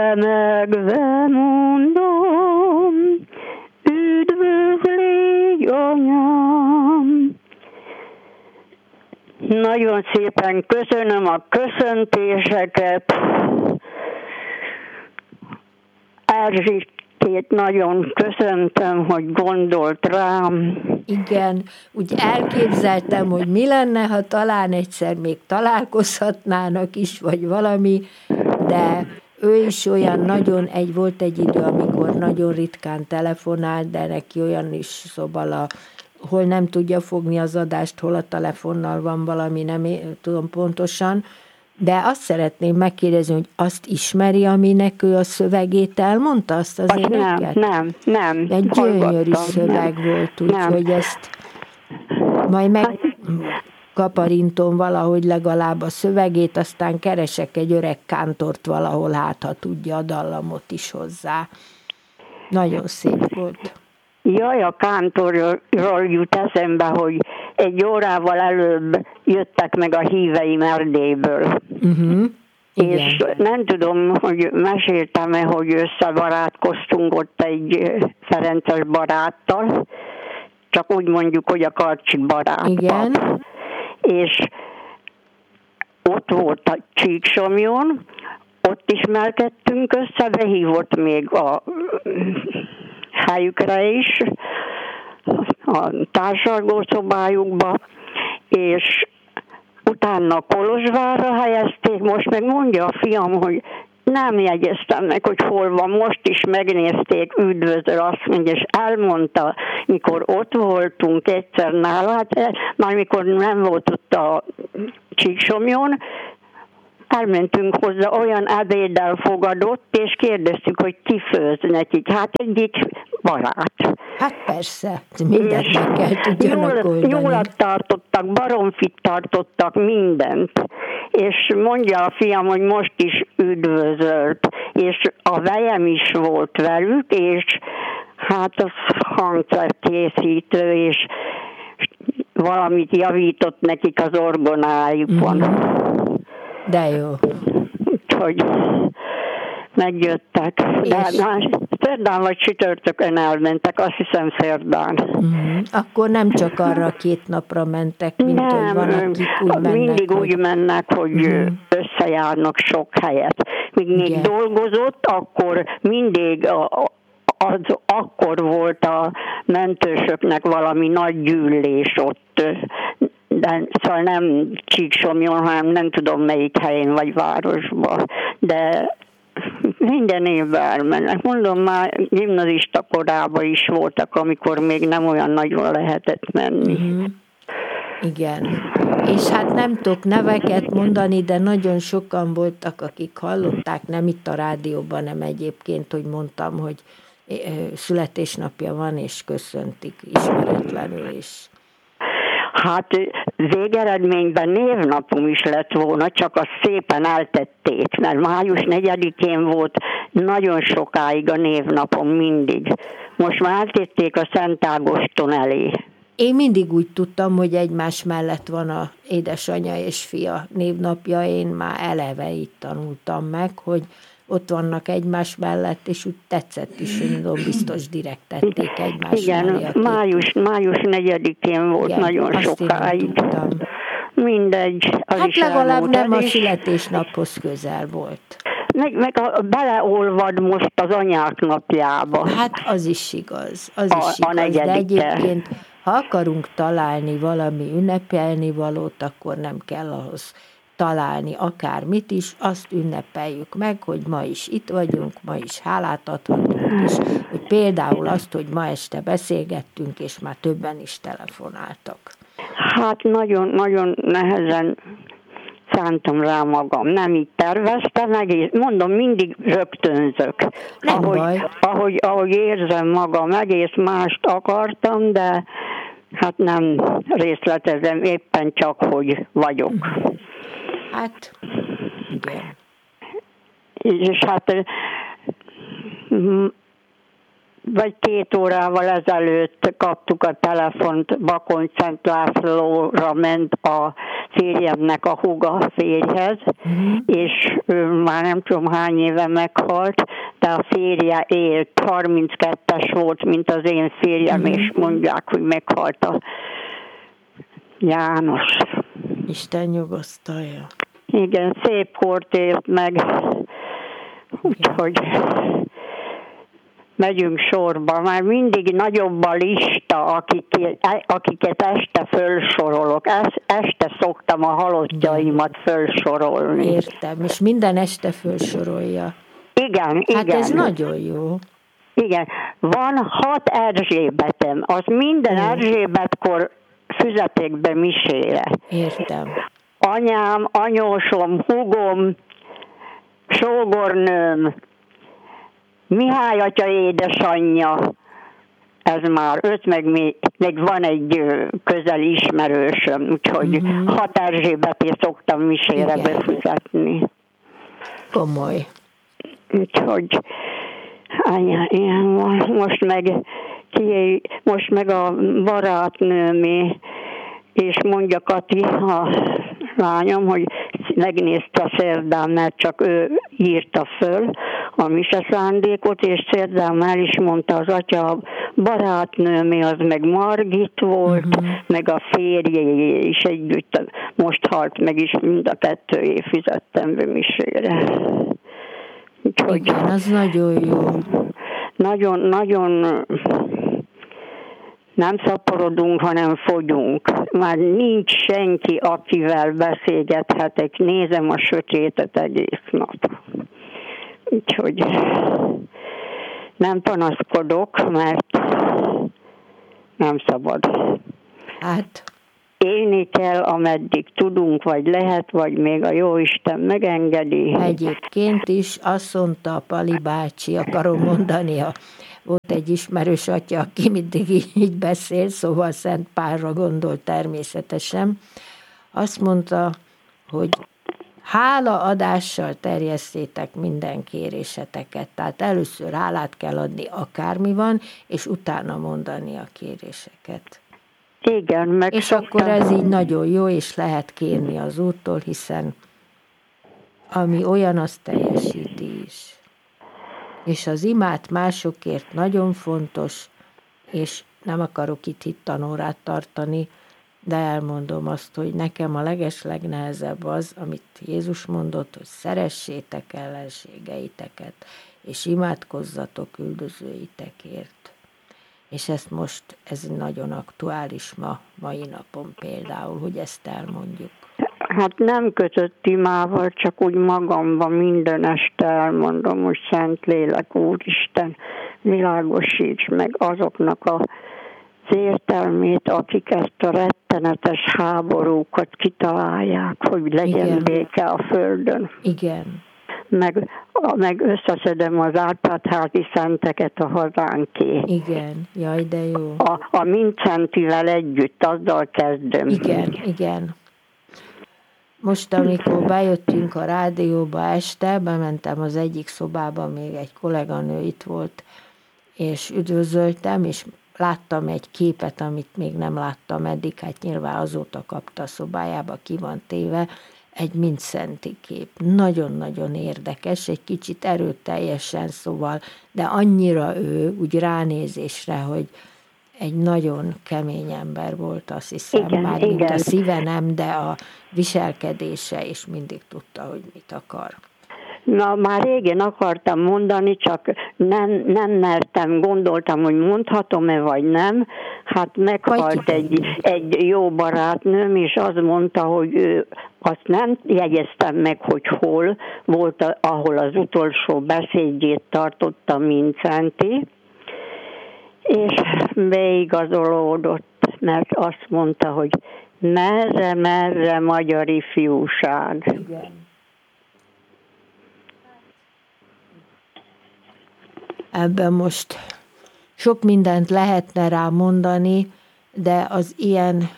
remegve mondom, üdvös légy, anyám. Nagyon szépen köszönöm a köszöntéseket. Erzsikét nagyon köszöntöm, hogy gondolt rám. Igen, úgy elképzeltem, hogy mi lenne, ha talán egyszer még találkozhatnának is, vagy valami, de ő is olyan nagyon, volt egy idő, amikor nagyon ritkán telefonált, de neki olyan is, szóval hol nem tudja fogni az adást, hol a telefonnal van valami, nem tudom pontosan, de azt szeretném megkérdezni, hogy azt ismeri, aminek ő a szövegét elmondta, azt az éneket? Nem. Egy gyönyörű szöveg volt, úgyhogy ezt majd megkaparintom valahogy legalább a szövegét, aztán keresek egy öreg kántort valahol, hát ha tudja a dallamot is hozzá. Nagyon szép volt. Jaj, a kántorról jut eszembe, hogy egy órával előbb jöttek meg a híveim Erdélyből. És nem tudom, hogy meséltem-e, hogy összebarátkoztunk ott egy ferences baráttal, csak úgy mondjuk, hogy a Karcsik barát. Igen. És ott volt a Csíksomjon, ott ismerkedtünk össze, behívott még a helyükre is, a társalgó szobájukba, és utána Kolozsvárra helyezték, most meg mondja a fiam, hogy nem jegyeztem meg, hogy hol van, most is megnézték, üdvözöl, azt mondja, és elmondta, mikor ott voltunk egyszer nála, hát már mikor nem volt ott a Csíksomjon, elmentünk hozzá, olyan ebéddel fogadott, és kérdeztük, hogy ki főz nekik. Hát egyik barát. Hát persze, mindent meg kell tudjanak oldani. Nyulat tartottak, baromfit tartottak, mindent. És mondja a fiam, hogy most is üdvözölt. És a vejem is volt velük, és hát az hangszerkészítő, és valamit javított nekik az orgonájukon. De jó. Úgyhogy megjöttek. De már szerdán vagy csütörtökön elmentek, azt hiszem szerdán. Akkor nem csak arra 2 napra mentek, mint hogy van, akik úgy mennek. Mindig úgy mennek, hogy összejárnak sok helyet. Még dolgozott, akkor mindig akkor volt a mentősöknek valami nagy gyűlés ott. De, szóval nem Csíksomjon, hanem nem tudom melyik helyen vagy városban, de minden évben elmennek. Mondom, már gimnazista korában is voltak, amikor még nem olyan nagyon lehetett menni. Igen. És hát nem tudok neveket mondani, de nagyon sokan voltak, akik hallották, nem itt a rádióban, nem egyébként, hogy mondtam, hogy születésnapja van, és köszöntik ismeretlenül is. Hát végeredményben névnapom is lett volna, csak azt szépen eltették, mert május 4-én volt nagyon sokáig a névnapom mindig. Most már eltették a Szent Ágoston elé. Én mindig úgy tudtam, hogy egymás mellett van a édesanyja és fia névnapja, én már eleve itt tanultam meg, hogy ott vannak egymás mellett, és úgy tetszett is, hogy biztos direkt tették egymás mellé. Igen, május 4-én volt nagyon sokáig. Mindegy. Hát legalább nem a születésnaphoz közel volt. Meg beleolvad most az anyák napjába. Hát az is igaz. De egyébként, ha akarunk találni valami ünnepelni valót, akkor nem kell ahhoz találni akármit is, azt ünnepeljük meg, hogy ma is itt vagyunk, ma is hálát adhatunk, és hogy például azt, hogy ma este beszélgettünk, és már többen is telefonáltak. Hát nagyon nehezen szántam rá magam. Nem így terveztem, mondom, mindig rögtönzök. Nem baj. Ahogy érzem magam, egész mást akartam, de hát nem részletezem, éppen csak, hogy vagyok. Hát, igen. És hát vagy 2 órával ezelőtt kaptuk a telefont, Bakony Szent Lászlóra ment a férjemnek a húga férjhez, és ő már nem tudom hány éve meghalt, de a férje élt, 32-es volt, mint az én férjem, és mondják, hogy meghalt a János. Isten nyugosztalja. Igen, szép kort élt meg, úgyhogy megyünk sorba. Már mindig nagyobb a lista, akiket este fölsorolok. Este szoktam a halottjaimat fölsorolni. Értem, és minden este fölsorolja. Igen, hát igen. Ez nagyon jó. Igen, van 6 Erzsébetem, az minden Erzsébetkor füzeték be misére. Értem. Anyám, anyósom, húgom, sógornőm, Mihály atya édesanyja, ez már 5, meg még van egy közeli ismerősöm, úgyhogy 6 Erzsébetét szoktam misére befizetni. Komoly. Úgyhogy ilyen van. Most meg a barátnőmé, és mondja Kati, a lányom, hogy megnézte szerdán, mert csak ő írta föl a mise szándékot, és szerdán már is mondta az atya, a barátnőmé az meg Margit volt, meg a férjé is együtt, most halt meg is, mind a 2 fizettem be misére. Úgyhogy igen, az nagyon jó. Nagyon nem szaporodunk, hanem fogyunk. Már nincs senki, akivel beszélgethetek. Nézem a sötétet egész nap. Úgyhogy nem panaszkodok, mert nem szabad. Hát élni kell, ameddig tudunk, vagy lehet, vagy még a Jóisten megengedi. Egyébként is azt mondta a Pali bácsi, akarom mondani, volt egy ismerős atya, aki mindig így beszél, szóval Szent Pálra gondol természetesen. Azt mondta, hogy hálaadással terjesszétek minden kéréseteket. Tehát először hálát kell adni, akármi van, és utána mondani a kéréseket. Igen, meg és akkor ez így nagyon jó, és lehet kérni az Úrtól, hiszen ami olyan, azt teljesíti is. És az imát másokért nagyon fontos, és nem akarok itt hittanórát tartani, de elmondom azt, hogy nekem a legeslegnehezebb az, amit Jézus mondott, hogy szeressétek ellenségeiteket, és imádkozzatok üldözőitekért. És ezt most, ez nagyon aktuális mai napon például, hogy ezt elmondjuk. Hát nem kötött imával, csak úgy magamban minden este elmondom, hogy Szentlélek Úristen, világosíts meg azoknak az értelmét, akik ezt a rettenetes háborúkat kitalálják, hogy legyen béke a földön. Igen. Meg összeszedem az Árpád-házi szenteket a hazánké. Igen, jaj, de jó. A Mincentivel együtt, azzal kezdem. Igen. Most, amikor bejöttünk a rádióba este, bementem az egyik szobába, még egy kolléganő itt volt, és üdvözöltem, és láttam egy képet, amit még nem láttam eddig, hát nyilván azóta kapta a szobájába, ki van téve, egy Mincenti kép. Nagyon-nagyon érdekes, egy kicsit erőteljesen, szóval, de annyira ő úgy ránézésre, hogy egy nagyon kemény ember volt, azt hiszem, mint a szíve nem, de a viselkedése, és mindig tudta, hogy mit akar. Na, már régen akartam mondani, csak nem mertem, gondoltam, hogy mondhatom-e, vagy nem. Hát meghalt egy jó barátnőm, és azt mondta, hogy ő, azt nem jegyeztem meg, hogy hol volt, ahol az utolsó beszédjét tartotta Mincenti, és beigazolódott, mert azt mondta, hogy merre magyar ifjúság. Igen. Ebben most sok mindent lehetne rá mondani, de az ilyen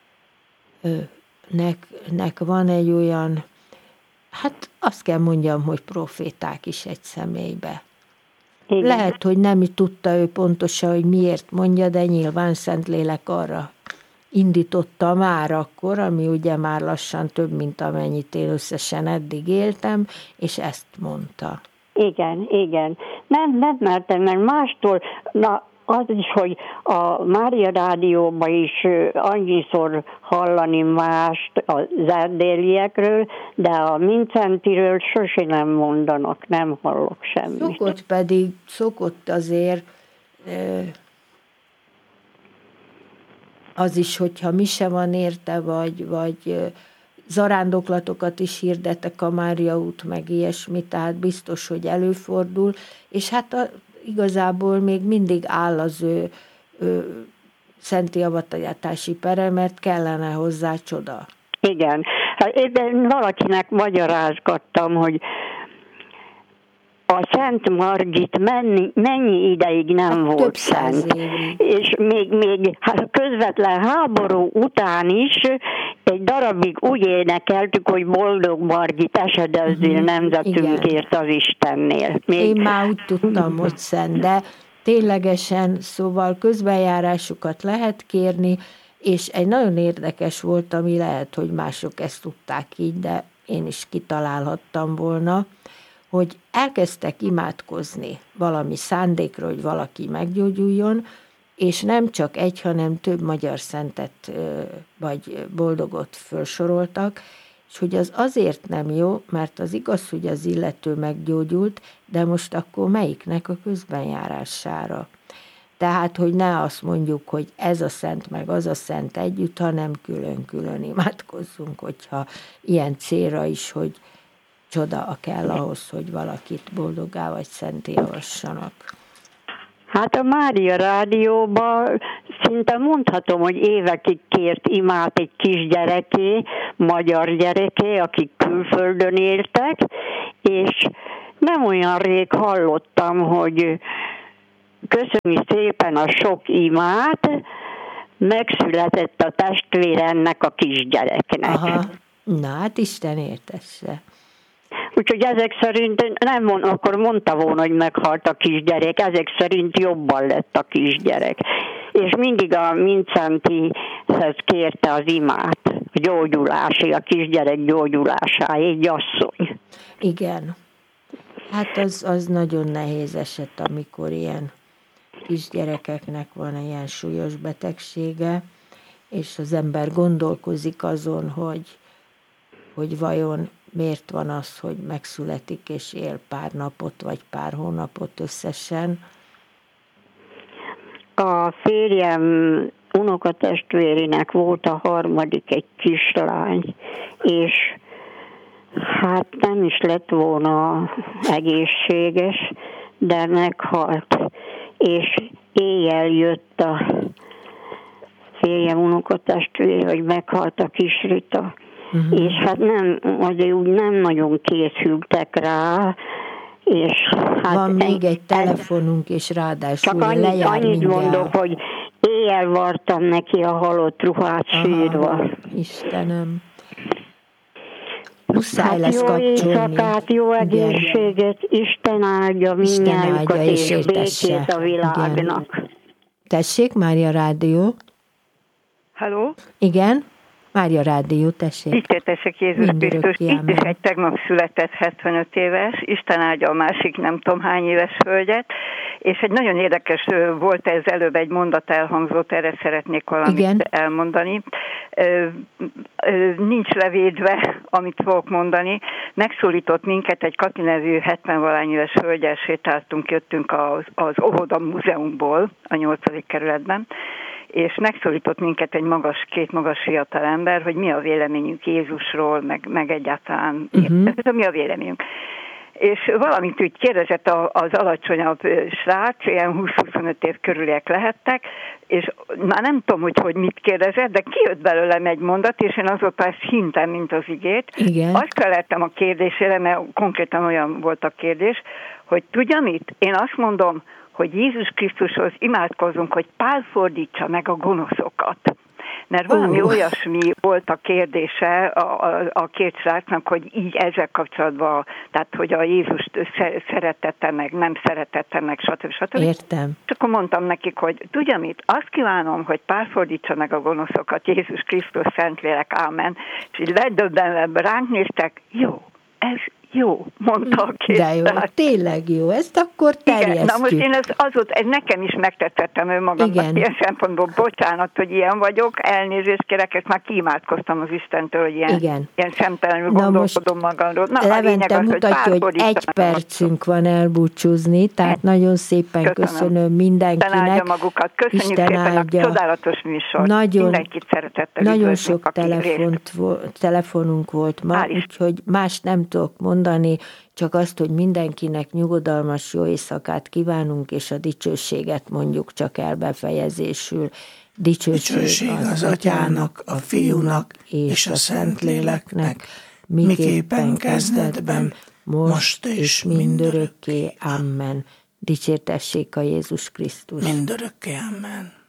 nek van egy olyan, hát azt kell mondjam, hogy proféták is egy személybe. Igen. Lehet, hogy nem tudta ő pontosan, hogy miért mondja, de nyilván Szentlélek arra indította már akkor, ami ugye már lassan több, mint amennyit én összesen eddig éltem, és ezt mondta. Igen. Nem mertem, mert mástól, az is, hogy a Mária Rádióban is annyiszor hallani mást az erdéliekről, de a Mincentiről sose nem mondanak, nem hallok semmit. Szokott azért az is, hogyha mise van érte, vagy zarándoklatokat is hirdetek a Mária út, meg ilyesmi, tehát biztos, hogy előfordul, és hát igazából még mindig áll az ő szenti avatajátási pere, mert kellene hozzá csoda. Igen, én valakinek magyarázgattam, hogy a Szent Margit mennyi ideig nem volt szent. És még közvetlen háború után is egy darabig úgy énekeltük, hogy Boldog Margit, esedezzél nemzetünkért az Istennél. Én már úgy tudtam, hogy szent, de ténylegesen, szóval közbenjárásokat lehet kérni, és egy nagyon érdekes volt, ami lehet, hogy mások ezt tudták így, de én is kitalálhattam volna, hogy elkezdtek imádkozni valami szándékra, hogy valaki meggyógyuljon, és nem csak egy, hanem több magyar szentet vagy boldogot felsoroltak, és hogy az azért nem jó, mert az igaz, hogy az illető meggyógyult, de most akkor melyiknek a közbenjárására? Tehát, hogy ne azt mondjuk, hogy ez a szent meg az a szent együtt, hanem külön-külön imádkozzunk, hogyha ilyen célra is, hogy csoda kell ahhoz, hogy valakit boldoggá vagy szenté javassanak. Hát a Mária Rádióban szinte mondhatom, hogy évekig kért imát egy kisgyereké, magyar gyereké, akik külföldön éltek, és nem olyan rég hallottam, hogy köszönjük szépen a sok imát, megszületett a testvére ennek a kisgyereknek. Aha, na hát Isten értesse. Úgyhogy ezek szerint akkor mondta volna, hogy meghalt a kisgyerek, ezek szerint jobban lett a kisgyerek. És mindig a Mincentihez kérte az imát, a gyógyulásé, a kisgyerek gyógyulásáé, egy asszony. Igen. Hát az nagyon nehéz eset, amikor ilyen kisgyerekeknek van ilyen súlyos betegsége, és az ember gondolkozik azon, hogy vajon miért van az, hogy megszületik és él pár napot vagy pár hónapot összesen. A férjem unokatestvérének volt a harmadik egy kislány, és hát nem is lett volna egészséges, de meghalt. És éjjel jött a férjem unokatestvére, hogy meghalt a kis Rita. És hát azért úgy nem nagyon készültek rá, és hát... Van még egy telefonunk, és ráadásul csak annyit mondok, hogy éjjel vartam neki a halott ruhát sírva. Istenem. Muszáj lesz kapcsolni. Jó éjszakát, jó egészséget, Isten áldja mindnyájukat, és békét a világnak. Igen. Tessék, Mária Rádió. Halló? Igen. Mária Rádió, tessék. Dicsértessek Jézus Krisztus. Itt is egy tegnap született 75 éves, Isten áldja a másik nem tudom hány éves hölgyet, és egy nagyon érdekes volt ez előbb, egy mondat elhangzott, erre szeretnék valamit elmondani. Nincs levédve, amit fogok mondani. Megszólított minket egy Kati nevű 70-valány éves hölgyel, sétáltunk, jöttünk az Óvoda Múzeumból a 8. kerületben, és megszólított minket két magas fiatal ember, hogy mi a véleményünk Jézusról, meg egyáltalán mi a véleményünk. És valamit úgy kérdezett az alacsonyabb srác, ilyen 20-25 év körüliek lehettek, és már nem tudom, hogy mit kérdezett, de kijött belőlem egy mondat, és én azóta ezt hintem, mint az igét. Igen. Azt feleltem a kérdésére, mert konkrétan olyan volt a kérdés, hogy tudja mit? Én azt mondom, hogy Jézus Krisztushoz imádkozunk, hogy Pál fordítsa meg a gonoszokat. Mert valami olyasmi volt a kérdése a két srácnak, hogy így ezzel kapcsolatban, tehát hogy a Jézust szeretette meg, nem szeretette meg, stb. Értem. És akkor mondtam nekik, hogy tudja mit, azt kívánom, hogy párfordítsa meg a gonoszokat, Jézus Krisztus, Szentlélek, ámen. És így ledöbbenve ránk néztek, jó, ez jó, mondta a két. De jó, tényleg jó, ezt akkor terjesztjük. Igen, na most én ez nekem is megtettem önmagamnak ilyen szempontból, bocsánat, hogy ilyen vagyok, elnézést kérek, ezt már kiimádkoztam az Istentől, hogy ilyen szemtelenül gondolkodom magamról. Na, Levente mutatja, hogy egy percünk van elbúcsúzni, tehát nagyon szépen köszönöm mindenkinek. Isten áldja magukat, köszönjük Isten szépen áldja. a csodálatos műsort. Mindenkit szeretettel nagyon üdvözlünk, sok telefonunk volt ma, úgyhogy más nem tudok mondani, csak azt, hogy mindenkinek nyugodalmas jó éjszakát kívánunk, és a dicsőséget mondjuk csak el befejezésül. Dicsőség az Atyának, a Fiúnak és a Szentléleknek, miképpen kezdetben, most és mindörökké. Amen. Dicsértessék a Jézus Krisztus. Mindörökké. Amen.